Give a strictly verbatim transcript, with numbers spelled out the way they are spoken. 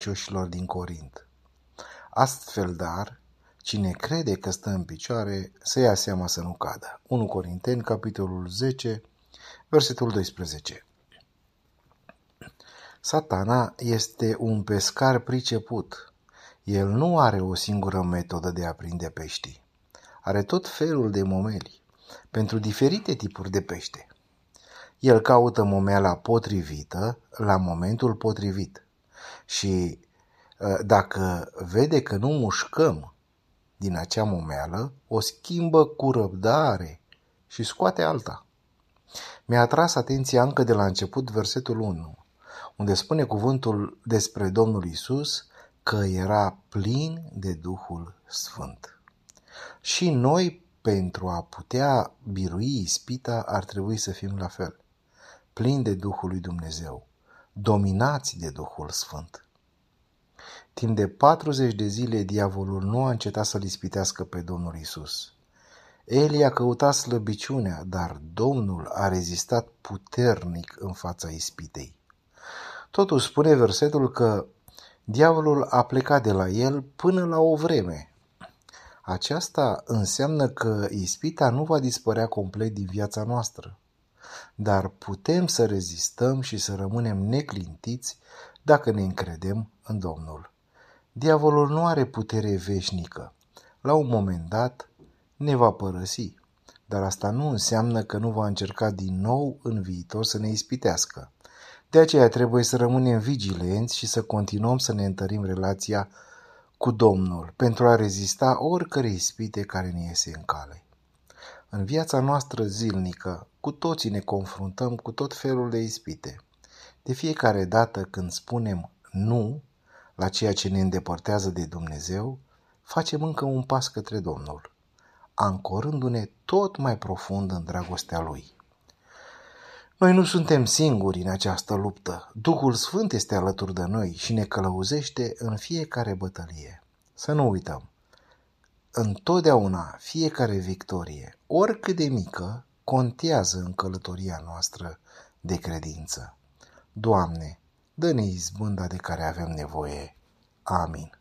credincioșilor din Corint. Astfel, dar, cine crede că stă în picioare, să ia seama să nu cadă. unu Corinteni, capitolul zece, versetul doisprezece. Satana este un pescar priceput. El nu are o singură metodă de a prinde peștii. Are tot felul de momeli pentru diferite tipuri de pește. El caută momeala potrivită la momentul potrivit și dacă vede că nu mușcăm din acea momeală, o schimbă cu răbdare și scoate alta. Mi-a atras atenția încă de la început versetul unu, unde spune cuvântul despre Domnul Iisus că era plin de Duhul Sfânt. Și noi, pentru a putea birui ispita, ar trebui să fim la fel, plini de Duhul lui Dumnezeu, dominați de Duhul Sfânt. Timp de patruzeci de zile, diavolul nu a încetat să-L ispitească pe Domnul Iisus. El i-a căutat slăbiciunea, dar Domnul a rezistat puternic în fața ispitei. Totuși spune versetul că diavolul a plecat de la el până la o vreme. Aceasta înseamnă că ispita nu va dispărea complet din viața noastră, dar putem să rezistăm și să rămânem neclintiți dacă ne încredem în Domnul. Diavolul nu are putere veșnică. La un moment dat ne va părăsi, dar asta nu înseamnă că nu va încerca din nou în viitor să ne ispitească. De aceea trebuie să rămânem vigilenți și să continuăm să ne întărim relația cu Domnul pentru a rezista oricărei ispite care ne iese în cale. În viața noastră zilnică, cu toții ne confruntăm cu tot felul de ispite. De fiecare dată când spunem nu la ceea ce ne îndepărtează de Dumnezeu, facem încă un pas către Domnul, ancorându-ne tot mai profund în dragostea Lui. Noi nu suntem singuri în această luptă. Duhul Sfânt este alături de noi și ne călăuzește în fiecare bătălie. Să nu uităm, întotdeauna fiecare victorie, oricât de mică, contează în călătoria noastră de credință. Doamne, dă-ne izbânda de care avem nevoie. Amin.